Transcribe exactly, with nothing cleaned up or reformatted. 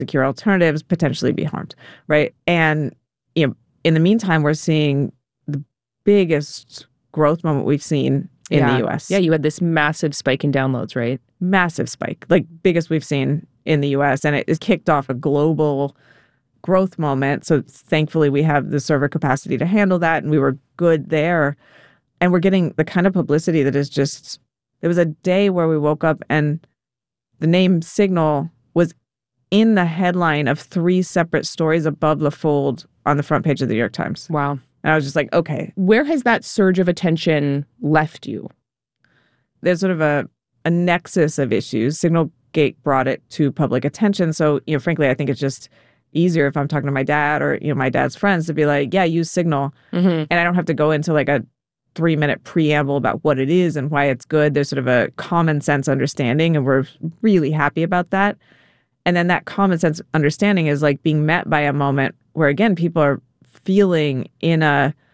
secure alternatives, potentially be harmed, right? And you know, in the meantime, we're seeing the biggest growth moment we've seen in yeah. the U S. Yeah, you had this massive spike in downloads, right? Massive spike, like biggest we've seen in the U S. And it, it kicked off a global growth moment. So thankfully, we have the server capacity to handle that. And we were good there. And we're getting the kind of publicity that is just, there was a day where we woke up and the name Signal was in the headline of three separate stories above the fold on the front page of the New York Times. Wow. And I was just like, okay. Where has that surge of attention left you? There's sort of a, a nexus of issues. Signalgate brought it to public attention. So, you know, frankly, I think it's just easier if I'm talking to my dad or, you know, my dad's friends to be like, yeah, use Signal. Mm-hmm. And I don't have to go into like a three minute preamble about what it is and why it's good. There's sort of a common sense understanding, and we're really happy about that. And then that common sense understanding is like being met by a moment where, again, people are feeling in a